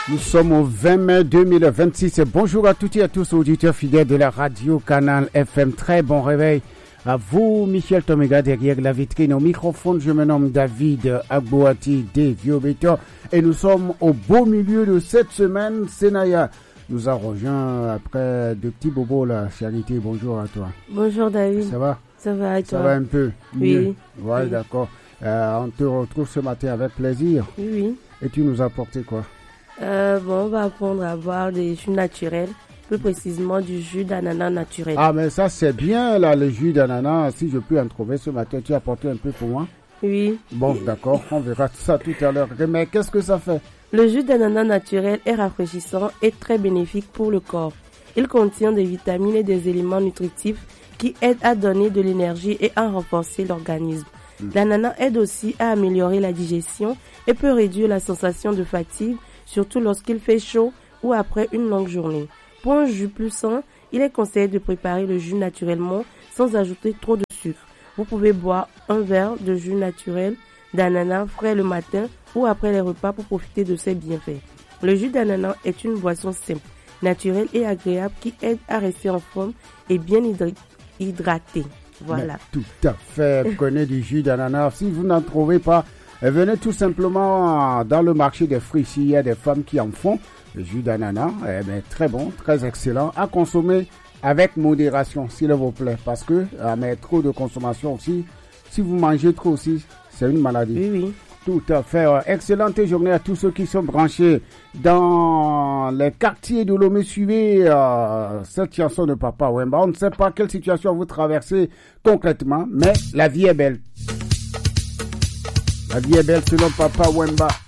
Nous sommes au 20 mai 2026 et bonjour à toutes et à tous auditeurs fidèles de la radio Canal FM. Très bon réveil à vous, Michel Tomega derrière la vitrine. Au microphone, je me nomme David Agboati des Vieux-Bétons et nous sommes au beau milieu de cette semaine. Senaya nous a rejoint après de petits bobos là. Charité, bonjour à toi. Bonjour David. Ça va? Ça va et toi? Ça va un peu? Oui. Ouais, oui. D'accord. On te retrouve ce matin avec plaisir. Oui. Et tu nous as apporté quoi? On va apprendre à boire des jus naturels, plus précisément du jus d'ananas naturel. Ah, mais ça c'est bien là, le jus d'ananas. Si je peux en trouver ce matin, tu as apporté un peu pour moi? Oui. Bon, d'accord, on verra ça tout à l'heure. Mais qu'est-ce que ça fait? Le jus d'ananas naturel est rafraîchissant et très bénéfique pour le corps. Il contient des vitamines et des éléments nutritifs qui aident à donner de l'énergie et à renforcer l'organisme. L'ananas aide aussi à améliorer la digestion et peut réduire la sensation de fatigue, surtout lorsqu'il fait chaud ou après une longue journée. Pour un jus plus sain, il est conseillé de préparer le jus naturellement sans ajouter trop de sucre. Vous pouvez boire un verre de jus naturel d'ananas frais le matin ou après les repas pour profiter de ses bienfaits. Le jus d'ananas est une boisson simple, naturelle et agréable qui aide à rester en forme et bien hydraté. Voilà. Mais tout à fait, prenez du jus d'ananas. Si vous n'en trouvez pas, venez tout simplement dans le marché des fruits. S'il y a des femmes qui en font, le jus d'ananas, très bon, très excellent, à consommer avec modération, s'il vous plaît. Parce que mais trop de consommation aussi, si vous mangez trop aussi, c'est une maladie. Oui, oui. Tout à fait. Excellente journée à tous ceux qui sont branchés dans les quartiers de Lomé. Suivez cette chanson de Papa Wemba. On ne sait pas quelle situation vous traversez concrètement, mais la vie est belle. La vie est belle selon Papa Wemba.